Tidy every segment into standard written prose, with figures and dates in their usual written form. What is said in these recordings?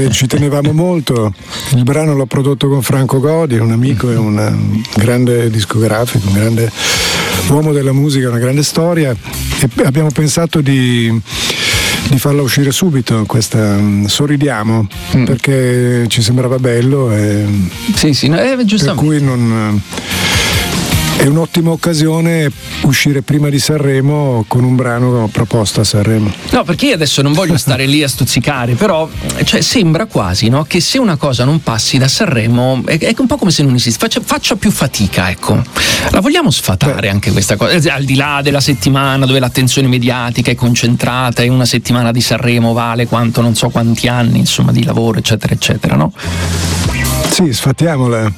ci tenevamo molto. Il brano l'ho prodotto con Franco Godi, un amico e un grande discografico, un grande uomo della musica, una grande storia, e abbiamo pensato di farla uscire subito, questa Sorridiamo, perché ci sembrava bello e sì, no, giustamente. Per cui è un'ottima occasione uscire prima di Sanremo con un brano proposto a Sanremo. No, perché io adesso non voglio stare lì a stuzzicare, però sembra quasi, no, che se una cosa non passi da Sanremo è un po' come se non esiste, faccia più fatica, ecco. La vogliamo sfatare anche questa cosa, al di là della settimana dove l'attenzione mediatica è concentrata e una settimana di Sanremo vale quanto non so quanti anni, insomma, di lavoro, eccetera eccetera, no? Sì, sfatiamola,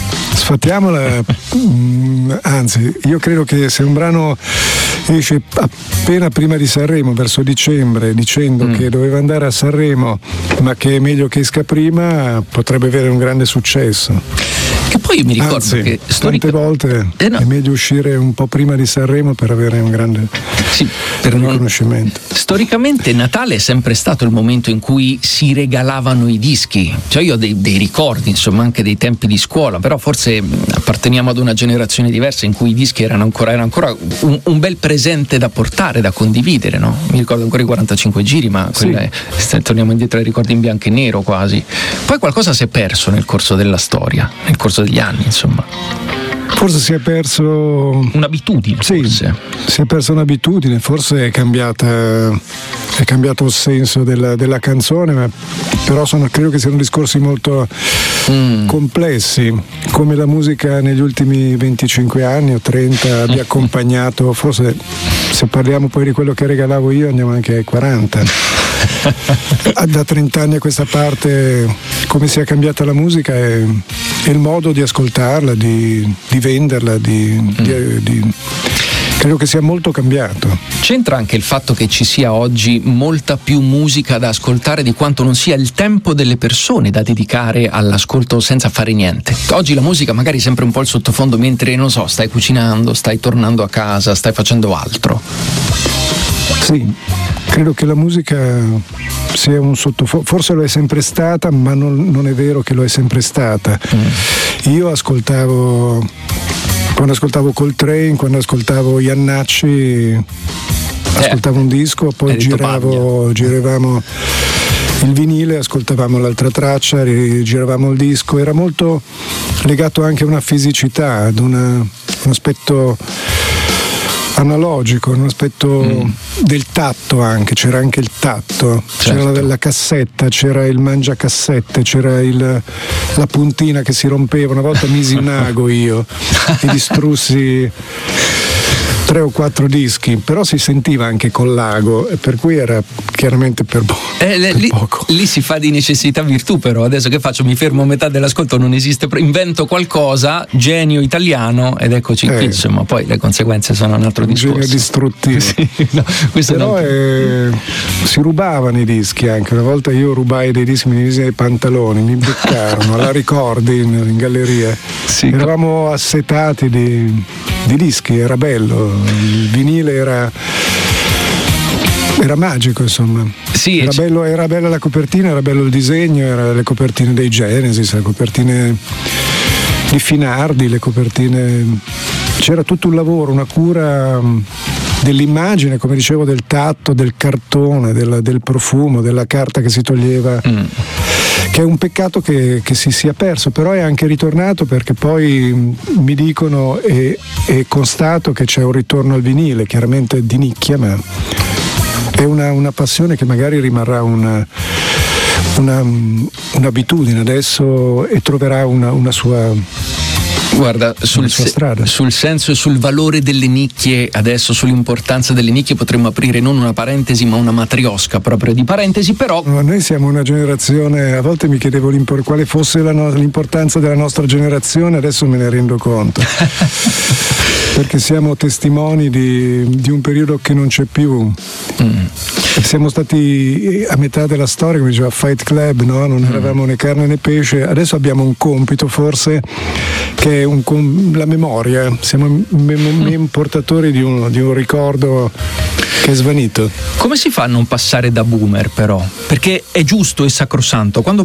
anzi io credo che se un brano esce appena prima di Sanremo, verso dicembre, dicendo che doveva andare a Sanremo ma che è meglio che esca prima, potrebbe avere un grande successo. Che poi mi ricordo che tante volte è meglio uscire un po' prima di Sanremo per avere un grande riconoscimento. Storicamente Natale è sempre stato il momento in cui si regalavano i dischi, io ho dei ricordi, insomma, anche dei tempi di scuola, però forse apparteniamo ad una generazione diversa in cui i dischi erano ancora un bel presente da portare, da condividere, no? Mi ricordo ancora i 45 giri, ma torniamo indietro ai ricordi in bianco e nero quasi. Poi qualcosa si è perso nel corso della storia, nel corso degli anni, insomma. Forse si è perso un'abitudine. Sì, forse. Si è persa un'abitudine, forse è cambiato il senso della canzone, ma però credo che siano discorsi molto complessi, come la musica negli ultimi 25 anni o 30 abbia accompagnato, forse se parliamo poi di quello che regalavo io andiamo anche ai 40. Da 30 anni a questa parte come sia cambiata la musica è il modo di ascoltarla, di venderla, credo che sia molto cambiato. C'entra anche il fatto che ci sia oggi molta più musica da ascoltare di quanto non sia il tempo delle persone da dedicare all'ascolto senza fare niente. Oggi la musica magari è sempre un po' il sottofondo mentre, non so, stai cucinando, stai tornando a casa, stai facendo altro. Sì, credo che la musica sia un sottofondo, forse lo è sempre stata, ma non è vero che lo è sempre stata. Io quando ascoltavo Coltrane, quando ascoltavo Iannacci, ascoltavo un disco, poi giravamo il vinile, ascoltavamo l'altra traccia, giravamo il disco, era molto legato anche a una fisicità, ad un aspetto analogico, un aspetto del tatto anche, c'era anche il tatto, certo. C'era la cassetta, c'era il mangiacassette, c'era la puntina che si rompeva, una volta misi un ago io e distrussi 3 o 4 dischi, però si sentiva anche con l'ago, per cui era chiaramente per poco. Lì si fa di necessità virtù, però adesso che faccio? Mi fermo a metà dell'ascolto, non esiste, invento qualcosa, genio italiano, ed eccoci qui, insomma, poi le conseguenze sono un altro discorso. Genio distruttivo. Sì, no, però si rubavano i dischi anche, una volta io rubai dei dischi, mi misi nei pantaloni, mi beccarono, la ricordi in galleria. Sì, eravamo assetati di dischi, era bello, il vinile era magico, insomma. Sì, era bella la copertina, era bello il disegno, era le copertine dei Genesis, le copertine di Finardi, le copertine, c'era tutto un lavoro, una cura dell'immagine, come dicevo, del tatto, del cartone, del profumo, della carta che si toglieva, che è un peccato che si sia perso, però è anche ritornato, perché poi mi dicono e constato che c'è un ritorno al vinile, chiaramente di nicchia, ma è una passione che magari rimarrà un'abitudine adesso e troverà una sua Guarda, sul senso e sul valore delle nicchie, adesso sull'importanza delle nicchie potremmo aprire non una parentesi ma una matriosca proprio di parentesi, però noi siamo una generazione, a volte mi chiedevo quale fosse l'importanza della nostra generazione, adesso me ne rendo conto perché siamo testimoni di un periodo che non c'è più. Siamo stati a metà della storia, come diceva Fight Club, no? Non eravamo né carne né pesce, adesso abbiamo un compito forse che è la memoria, siamo portatori di un ricordo che è svanito. Come si fa a non passare da boomer, però? Perché è giusto e sacrosanto, quando